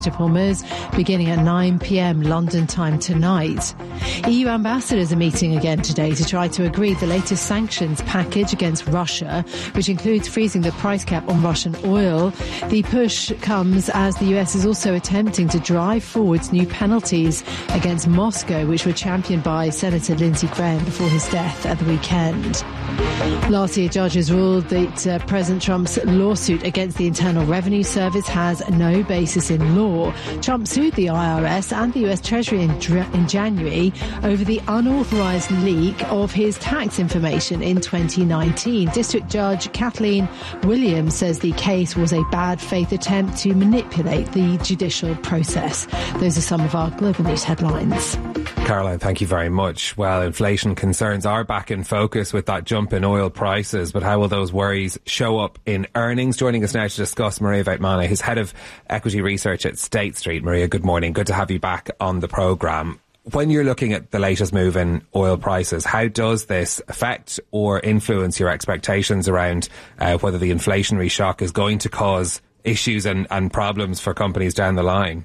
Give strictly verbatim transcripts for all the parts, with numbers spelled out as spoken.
of Hormuz beginning at nine p.m. London time tonight. E U ambassadors are meeting again today to try to agree the latest sanctions package against Russia, which includes freezing the price cap on Russian oil. The push comes as the U S is also attempting to drive forwards new penalties against Moscow, which were championed by Senator Lindsey Graham before his death at the weekend. Last year, judges ruled that uh, President Trump's lawsuit against the Internal Revenue Service has no basis in law. Trump sued the I R S and the U S Treasury in, in January over the unauthorized leak of his tax information in twenty nineteen. District Judge Kathleen Williams says the case was a bad faith attempt to manipulate the judicial process. Those are some of our global news headlines. Caroline, thank you very much. Well, inflation concerns are back in focus with that jump in oil prices, but how will those worries show up in earnings? Joining us now to discuss, Maria Weitmane, who's head of equity research at State Street. Maria, good morning. Good to have you back on the programme. When you're looking at the latest move in oil prices, how does this affect or influence your expectations around uh, whether the inflationary shock is going to cause issues and, and problems for companies down the line?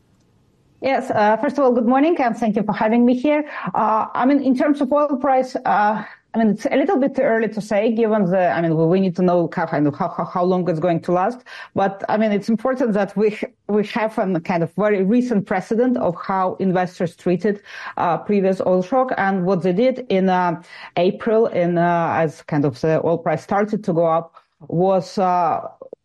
Yes, uh, first of all, good morning, and thank you for having me here. Uh, I mean, in terms of oil price, uh, I mean, it's a little bit too early to say, given the, I mean, we need to know how, how, how long it's going to last. But, I mean, it's important that we, we have a kind of very recent precedent of how investors treated, uh, previous oil shock. And what they did in, uh, April, in, uh, as kind of the oil price started to go up, was, uh,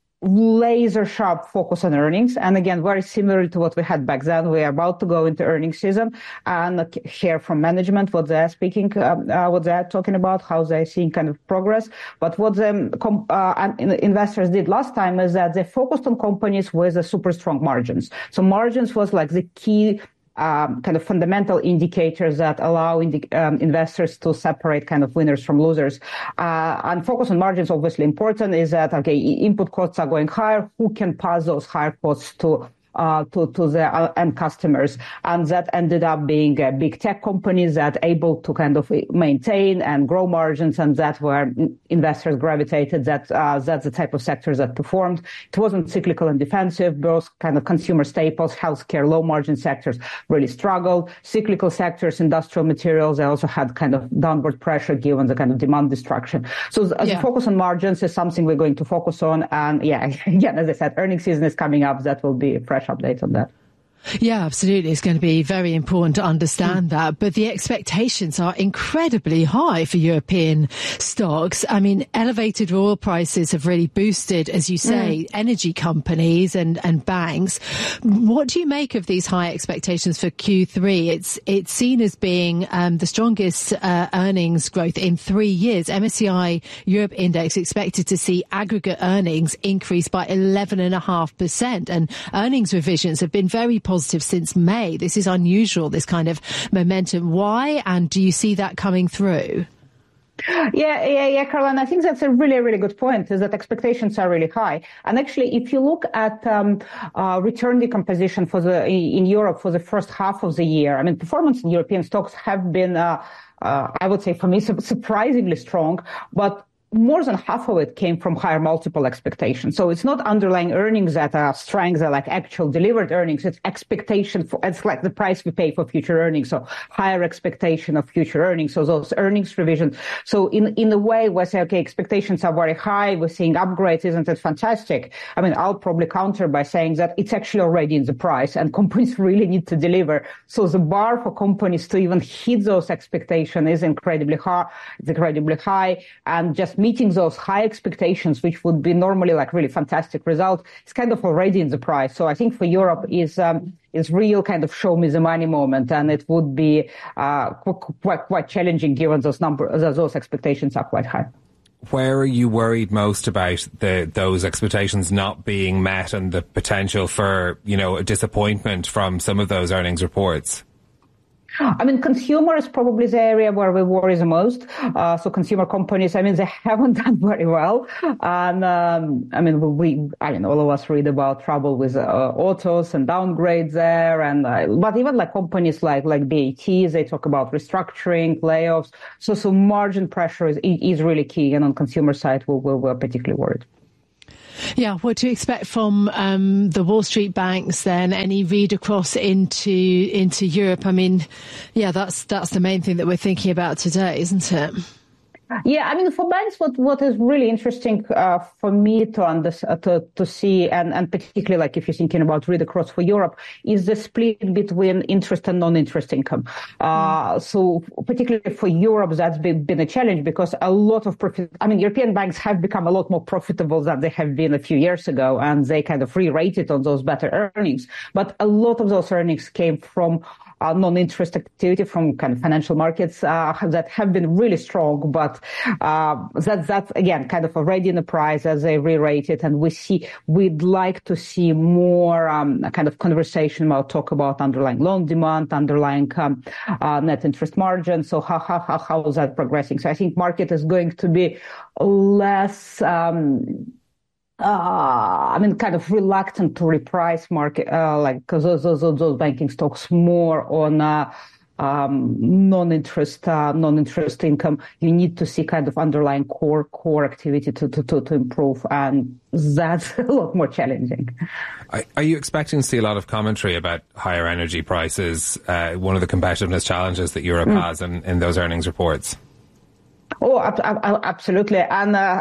laser sharp focus on earnings. And again, very similar to what we had back then. We are about to go into earnings season and hear from management what they're speaking, um, uh, what they're talking about, how they're seeing kind of progress. But what the uh, investors did last time is that they focused on companies with a super strong margins. So margins was like the key Um, kind of fundamental indicators that allow indi- um, investors to separate kind of winners from losers. Uh, and focus on margins, obviously important, is that, okay, input costs are going higher. Who can pass those higher costs to Uh, to, to the end customers. And that ended up being uh, big tech companies that able to kind of maintain and grow margins, and that where investors gravitated. That, uh, that's the type of sectors that performed. It wasn't cyclical and defensive. Both kind of consumer staples, healthcare, low margin sectors really struggled. Cyclical sectors, industrial materials, they also had kind of downward pressure given the kind of demand destruction. So the yeah. focus on margins is something we're going to focus on. And yeah, again, as I said, earnings season is coming up. That will be a fresh update on that. Yeah, absolutely. It's going to be very important to understand mm. that. But the expectations are incredibly high for European stocks. I mean, elevated oil prices have really boosted, as you say, mm. energy companies and, and banks. What do you make of these high expectations for Q three? It's it's seen as being um, the strongest uh, earnings growth in three years. M S C I Europe Index expected to see aggregate earnings increase by eleven point five percent. And earnings revisions have been very positive. Positive since May. This is unusual, this kind of momentum. Why? And do you see that coming through? Yeah, yeah, yeah, Caroline. I think that's a really, really good point, is that expectations are really high. And actually, if you look at um, uh, return decomposition for the in Europe for the first half of the year, I mean, performance in European stocks have been, uh, uh, I would say, for me, surprisingly strong, but more than half of it came from higher multiple expectations. So it's not underlying earnings that are strengths, are like actual delivered earnings. It's expectation for, it's like the price we pay for future earnings. So higher expectation of future earnings. So those earnings revisions. So in, in a way, we say, okay, expectations are very high. We're seeing upgrades. Isn't it fantastic? I mean, I'll probably counter by saying that it's actually already in the price and companies really need to deliver. So the bar for companies to even hit those expectations is incredibly high, it's incredibly high, and just meeting those high expectations, which would be normally like really fantastic result, is kind of already in the price. So I think for Europe is um, is real kind of show me the money moment, and it would be uh, quite quite challenging given those number those expectations are quite high. Where are you worried most about the those expectations not being met and the potential for, you know, a disappointment from some of those earnings reports? I mean, consumer is probably the area where we worry the most. Uh, so consumer companies, I mean, they haven't done very well. And, um, I mean, we, I mean, all of us read about trouble with, uh, autos and downgrades there. And, uh, but even like companies like, like B A T, they talk about restructuring, layoffs. So, so margin pressure is, is really key. And on consumer side, we're, we're particularly worried. Yeah, what do you expect from um, the Wall Street banks then? Any read across into into Europe? I mean, yeah, that's that's the main thing that we're thinking about today, isn't it? Yeah, I mean, for banks, what, what is really interesting uh, for me to, under, uh, to to see, and, and particularly like if you're thinking about read across for Europe, is the split between interest and non-interest income. Uh, mm. So particularly for Europe, that's been, been a challenge because a lot of profit. I mean, European banks have become a lot more profitable than they have been a few years ago, and they kind of re-rated on those better earnings. But a lot of those earnings came from Uh, non-interest activity from kind of financial markets uh, that have been really strong, but uh, that, that's, again, kind of already in the price as they re-rated. And we see, we'd like to see more um, kind of conversation about, talk about underlying loan demand, underlying um, uh, net interest margin. So how, how, how, how is that progressing? So I think market is going to be less... Um, Uh, I mean, kind of reluctant to reprice market, uh, like, cause those, those, those banking stocks more on, uh, um, non-interest, uh, non-interest income. You need to see kind of underlying core, core activity to, to, to, to improve. And that's a lot more challenging. Are you expecting to see a lot of commentary about higher energy prices? Uh, one of the competitiveness challenges that Europe mm. has in, in those earnings reports? Oh, absolutely. And uh,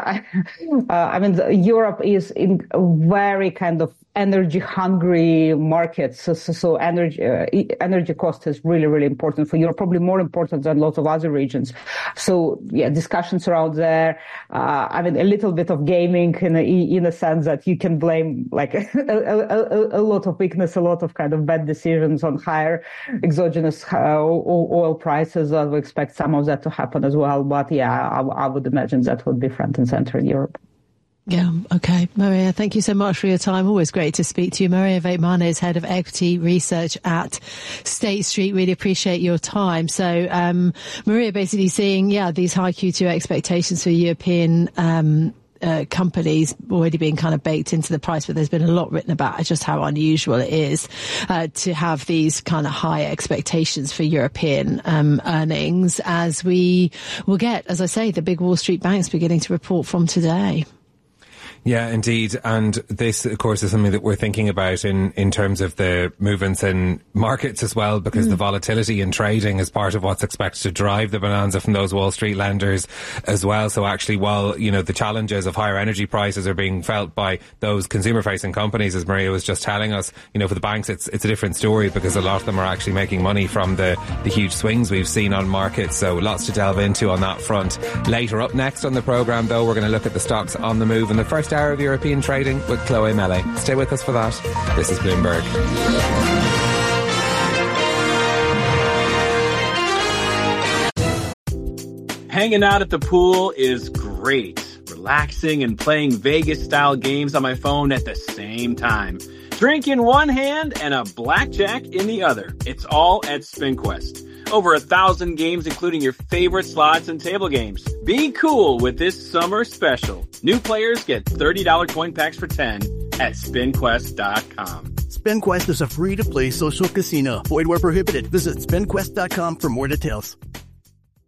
uh, I mean, Europe is in a very kind of energy-hungry market. So, so, so energy uh, energy cost is really, really important for Europe, probably more important than lots of other regions. So, yeah, discussions around there. Uh, I mean, a little bit of gaming in a, in a sense that you can blame like a, a, a lot of weakness, a lot of kind of bad decisions on higher exogenous uh, oil prices. Uh, we expect some of that to happen as well. But yeah, I, I would imagine that would be front and center in Europe. Yeah, okay. Maria, thank you so much for your time. Always great to speak to you. Maria Vaitmane is Head of Equity Research at State Street. Really appreciate your time. So, um, Maria basically seeing, yeah, these high Q two expectations for European, um, Uh, companies already being kind of baked into the price, but there's been a lot written about just how unusual it is uh, to have these kind of high expectations for European um, earnings as we will get, as I say, the big Wall Street banks beginning to report from today. Yeah, indeed. And this, of course, is something that we're thinking about in, in terms of the movements in markets as well, because mm. the volatility in trading is part of what's expected to drive the bonanza from those Wall Street lenders as well. So actually, while, you know, the challenges of higher energy prices are being felt by those consumer-facing companies, as Maria was just telling us, you know, for the banks, it's it's a different story because a lot of them are actually making money from the, the huge swings we've seen on markets. So lots to delve into on that front. Later up next on the programme, though, we're going to look at the stocks on the move in the first hour of European trading with Chloe Mele. Stay with us for that. This is Bloomberg. Hanging out at the pool is great. Relaxing and playing Vegas-style games on my phone at the same time. Drink in one hand and a blackjack in the other. It's all at SpinQuest. Over a thousand games, including your favorite slots and table games. Be cool with this summer special. New players get thirty dollars coin packs for ten at spin quest dot com. SpinQuest is a free-to-play social casino. Void where prohibited. Visit spin quest dot com for more details.